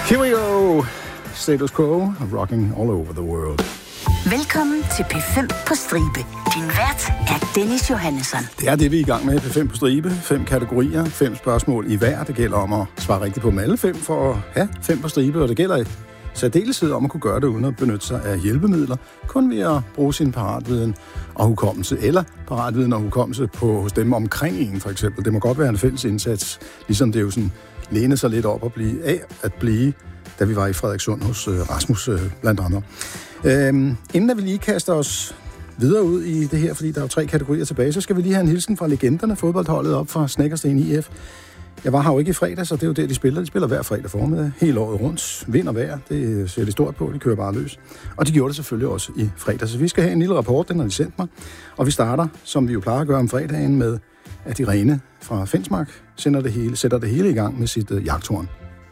Here we go. Status quo, rocking all over the world. Velkommen til P5 på stribe. Din vært er Dennis Johannesson. Det er det, vi er i gang med. P5 på stribe. 5 kategorier, 5 spørgsmål i hver. Det gælder om at svare rigtigt på dem alle 5 for at have 5 på stribe. Og det gælder i særdeleshed om at kunne gøre det uden at benytte sig af hjælpemidler. Kun ved at bruge sin paratviden og hukommelse. Eller paratviden og hukommelse hos dem omkring en, for eksempel. Det må godt være en fælles indsats. Ligesom det jo sådan lænede sig lidt op at blive, da vi var i Frederikssund hos Rasmus blandt andre. Inden at vi lige kaster os videre ud i det her, fordi der er jo 3 kategorier tilbage, så skal vi lige have en hilsen fra legenderne, fodboldholdet op fra Snekkersten IF. Jeg var her jo ikke i fredag, så det er jo der, de spiller. De spiller hver fredag formiddag, hele året rundt. Vind og vejr, det ser de stort på, de kører bare løs. Og de gjorde det selvfølgelig også i fredag. Så vi skal have en lille rapport, den har de sendt mig. Og vi starter, som vi jo plejer at gøre om fredagen, med at Irene fra Fensmark sætter det hele i gang med sit jagthorn.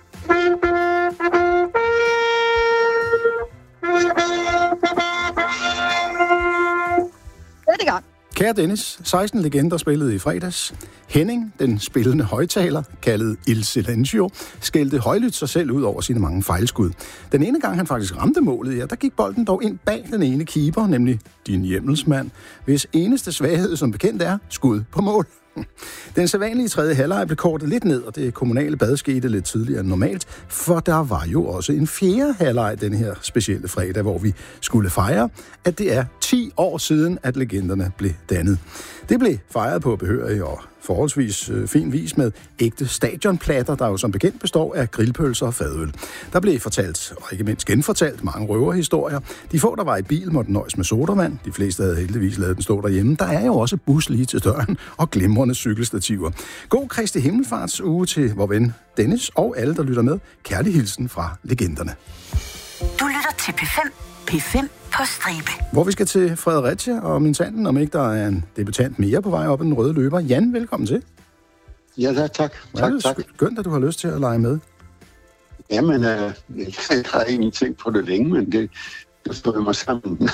Kære Dennis, 16 legender spillede i fredags. Henning, den spillende højtaler, kaldet Il Silencio, skældte højlydt sig selv ud over sine mange fejlskud. Den ene gang han faktisk ramte målet, der gik bolden dog ind bag den ene keeper, nemlig din hjemmelsmand, hvis eneste svaghed som bekendt er skud på mål. Den sædvanlige tredje halvleg blev kortet lidt ned, og det kommunale bad skete lidt tidligere end normalt, for der var jo også en fjerde halvleg den her specielle fredag, hvor vi skulle fejre, at det er 10 år siden, at legenderne blev dannet. Det blev fejret på behørig og forholdsvis fin vis med ægte stadionplatter, der jo som bekendt består af grillpølser og fadøl. Der blev fortalt, og ikke mindst genfortalt, mange røverhistorier. De få, der var i bil, måtte nøjes med sodavand. De fleste havde heldigvis ladet den stå derhjemme. Der er jo også bus lige til døren og glimrende cykelstativer. God Kristi Himmelfarts uge til vor ven Dennis og alle, der lytter med. Kærlig hilsen fra legenderne. Du lytter til P5. P5 på stribe. Hvor vi skal til Fredericia og min tanden, om ikke der er en debutant mere på vej op ad den røde løber. Jan, velkommen til. Ja, tak. Tak. Skønt, at du har lyst til at lege med. Jamen, jeg har egentlig tænkt på det længe, men det står mig sammen.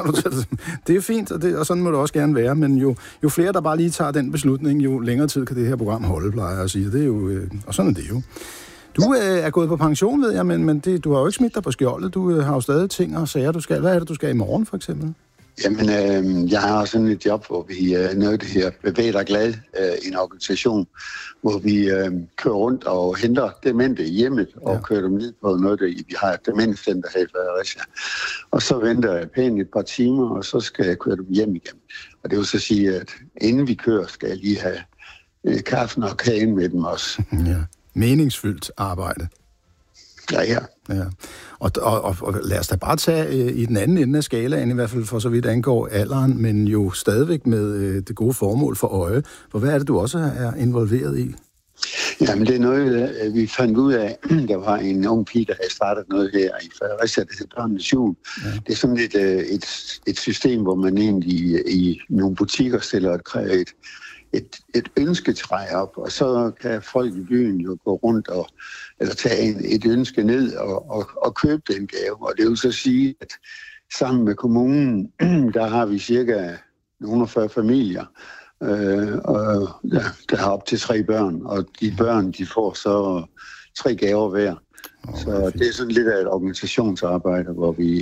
Det er fint, og sådan må det også gerne være, men jo flere, der bare lige tager den beslutning, jo længere tid kan det her program holde, plejer jeg at sige. Det er jo, og sådan er det jo. Du er gået på pension, ved jeg, men du har jo ikke smidt dig på skjoldet. Du har jo stadig ting og sager, du skal. Hvad er det, du skal i morgen, for eksempel? Jamen, jeg har sådan et job, hvor vi noget det her Bevæg dig glad, en organisation, hvor vi kører rundt og henter demente i hjemmet og kører dem ned på noget, vi har et demenscenter her i Fredericia. Og så venter jeg pænt et par timer, og så skal jeg køre dem hjem igen. Og det vil så sige, at inden vi kører, skal jeg lige have kaffen og kagen med dem også. Ja. Meningsfyldt arbejde. Ja. Og lad os da bare tage i den anden ende af skalaen, i hvert fald for så vidt angår alderen, men jo stadigvæk med det gode formål for øje. For hvad er det, du også er involveret i? Jamen, det er noget, vi fandt ud af. Der var en ung pige, der havde startet noget her i Fredericia, der hedder Børnenes Jul. Ja. Det er sådan et system, hvor man egentlig i nogle butikker stiller et ønsketræ op, og så kan folk i byen jo gå rundt eller tage et ønske ned og købe den gave. Og det vil så sige, at sammen med kommunen, der har vi cirka 140 familier, der har op til 3 børn, og de børn, de får så 3 gaver hver. Så det er sådan lidt af et organisationsarbejde, hvor vi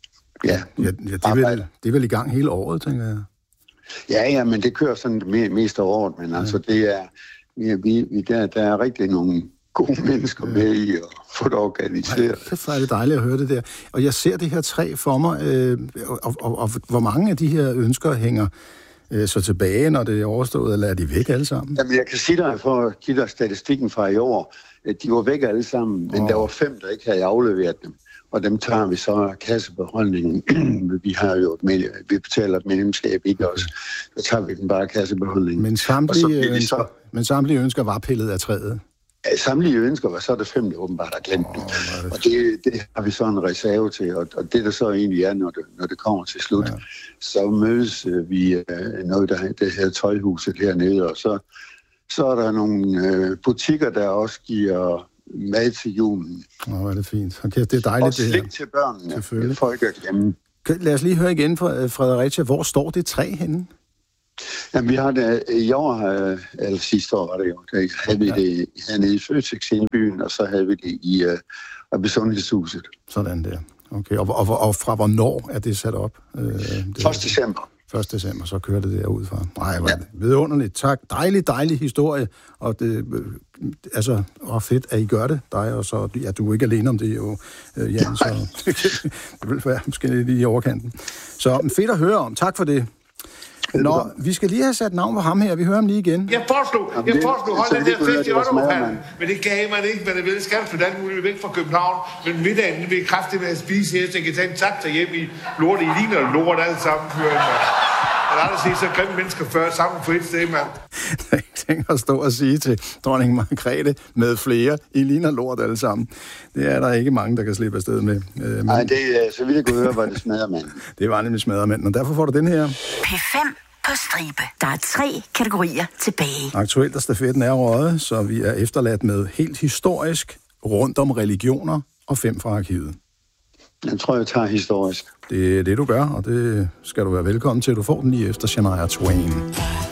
det er vel i gang hele året, tænker jeg. Ja, men det kører sådan mest af året, men altså det er, der er rigtig nogle gode mennesker med i at få det organiseret. Det er dejligt at høre det der. Og jeg ser det her træ for mig, og hvor mange af de her ønsker hænger så tilbage, når det er overstået, eller er de væk alle sammen? Jamen, jeg kan sige dig, for at give dig statistikken fra i år, de var væk alle sammen, men der var 5, der ikke havde afleveret dem. Og dem tager vi så kassebeholdningen. Vi har jo vi betaler et medlemskab, ikke også? Så tager vi den bare kassebeholdningen. Men samtlige ønsker var pillet af træet? Ja, samtlige ønsker var så det 5, der åbenbart har glemt dem. Og det har vi så en reserve til. Og det der så egentlig er, når det kommer til slut, så mødes vi noget, der hedder Tøjhuset hernede. Og så er der nogle butikker, der også giver mad til julen. Er det fint. Okay, det er dejligt. Og slik til børnene. Selvfølgelig. Folk er glemme. Lad os lige høre igen fra Fredericia. Hvor står det træ henne? Jamen, vi har det i år, eller sidste år var det jo, der havde vi det hernede i Føtex i byen, og så havde vi det i oppe i Sundhedshuset. Sådan der. Okay, og fra hvornår er det sat op? 1. december. 1. december, så kører det derud fra. Nej, hvor er det vidunderligt. Tak. Dejlig historie. Og det, altså, fedt, at I gør det. Dig og så, ja, du er ikke alene om det, jo, Jan, så det vil være måske lidt i overkanten. Så fedt at høre om. Tak for det. Nå, vi skal lige have sat navn på ham her. Vi hører ham lige igen. Jeg foreslog holde den der fest i Otteruphallen, men det gav man ikke, men det ved, skal flytte alt muligt væk fra København. Men middagen vil kraftigt med at spise her, så jeg kan tage en taxa hjem i lort. I ligner lort alle sammen. Jeg har aldrig set så grimme mennesker før sammen på et sted, mand. Tænk at stå og sige til dronning Margrethe med flere, I ligner lort alle sammen. Det er der ikke mange, der kan slippe afsted med. Nej, det så vidt jeg kunne høre, var det smaddermand. Det var nemlig smaddermand, og derfor får du den her. P5 på stribe. Der er 3 kategorier tilbage. Aktuelt og stafetten er røget, så vi er efterladt med helt historisk, rundt om religioner og 5 fra arkivet. Jeg tror, jeg tager historisk. Det er det, du gør, og det skal du være velkommen til. Du får den lige efter Shania Twain.